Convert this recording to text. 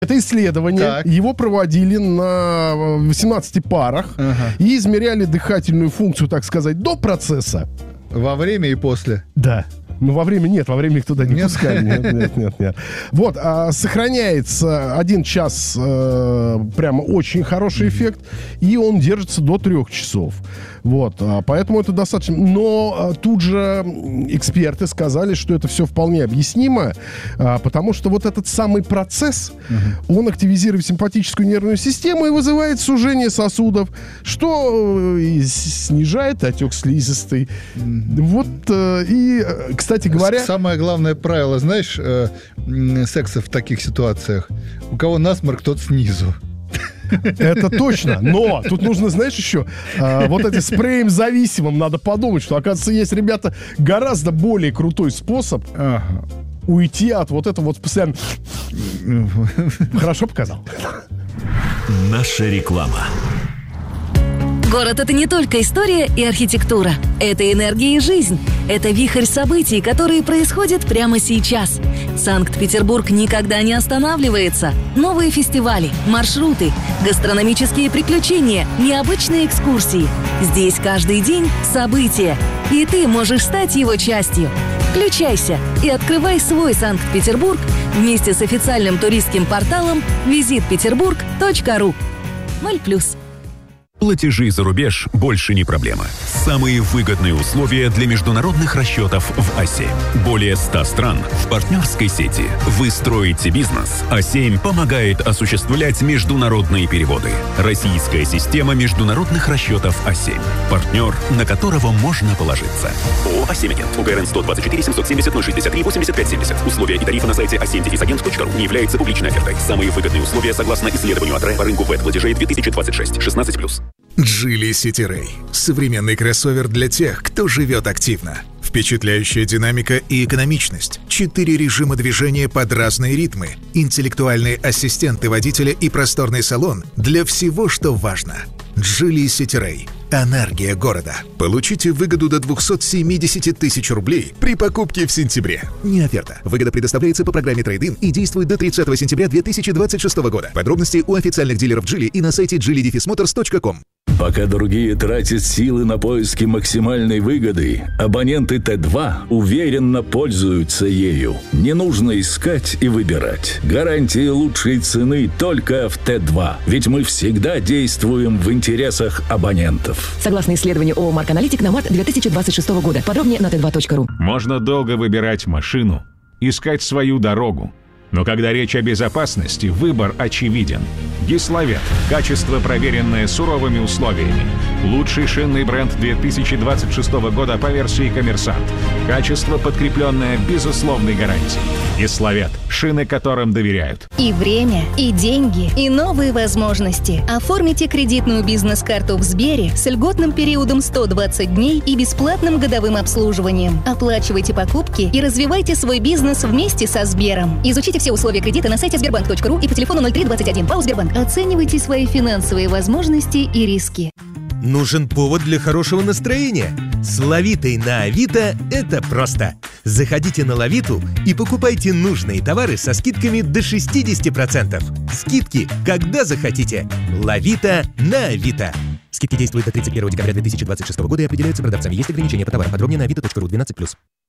Это исследование, Так. его проводили на 18 парах и измеряли дыхательную функцию, так сказать, до процесса. Во время и после. Да. Ну, во время нет, во время их туда не Нет? пускали. Нет. Вот, сохраняется 1 час, прямо очень хороший эффект, и он держится до 3 часов. Вот, поэтому это достаточно. Но тут же эксперты сказали, что это все вполне объяснимо, потому что вот этот самый процесс, он активизирует симпатическую нервную систему и вызывает сужение сосудов, что и снижает отек слизистой. Вот, и, кстати говоря... Самое главное правило, знаешь, секса в таких ситуациях. У кого насморк, тот снизу. Это точно, но тут нужно, знаешь, еще вот эти спреем зависимым надо подумать, что, оказывается, есть, ребята, гораздо более крутой способ уйти от вот этого вот постоянно... Хорошо показал? Наша реклама. Город — это не только история и архитектура. Это энергия и жизнь. Это вихрь событий, которые происходят прямо сейчас. Санкт-Петербург никогда не останавливается. Новые фестивали, маршруты, гастрономические приключения, необычные экскурсии. Здесь каждый день события. И ты можешь стать его частью. Включайся и открывай свой Санкт-Петербург вместе с официальным туристским порталом visitpeterburg.ru. 0+. Платежи за рубеж больше не проблема. Самые выгодные условия для международных расчетов в А7. Более 100 стран в партнерской сети. Вы строите бизнес. А7 помогает осуществлять международные переводы. Российская система международных расчетов А7. Партнер, на которого можно положиться. ООО «А7 Агент». УГРН 124 770 063 85 70. Условия и тарифы на сайте a7-agent.ru. Не является публичной офертой. Самые выгодные условия согласно исследованию АТРЭ по рынку ВЭД-платежей 2026. 16+. Geely City Ray – современный кроссовер для тех, кто живет активно. Впечатляющая динамика и экономичность, 4 режима движения под разные ритмы, интеллектуальные ассистенты водителя и просторный салон для всего, что важно. Geely City Ray – энергия города. Получите выгоду до 270 тысяч рублей при покупке в сентябре. Не оферта. Выгода предоставляется по программе Trade-in и действует до 30 сентября 2026 года. Подробности у официальных дилеров Geely и на сайте geely-motors.com. Пока другие тратят силы на поиски максимальной выгоды, абоненты Т2 уверенно пользуются ею. Не нужно искать и выбирать. Гарантия лучшей цены только в Т2. Ведь мы всегда действуем в интересах абонентов. Согласно исследованию ООО «Марк Аналитик» на март 2026 года. Подробнее на t2.ru. Можно долго выбирать машину, искать свою дорогу. Но когда речь о безопасности, выбор очевиден. Гисловет. Качество, проверенное суровыми условиями. Лучший шинный бренд 2026 года по версии «Коммерсант». Качество, подкрепленное безусловной гарантией. Гисловет. Шины, которым доверяют. И время, и деньги, и новые возможности. Оформите кредитную бизнес-карту в Сбере с льготным периодом 120 дней и бесплатным годовым обслуживанием. Оплачивайте покупки и развивайте свой бизнес вместе со Сбером. Изучите все условия кредита на сайте sberbank.ru и по телефону 0321. ПАО «Сбербанк». Оценивайте свои финансовые возможности и риски. Нужен повод для хорошего настроения? С Лавитой на Авито это просто. Заходите на Лавиту и покупайте нужные товары со скидками до 60%. Скидки, когда захотите. Лавита на Авито. Скидки действуют до 31 декабря 2026 года и определяются продавцами. Есть ограничения по товарам. Подробнее на avito.ru. 12+.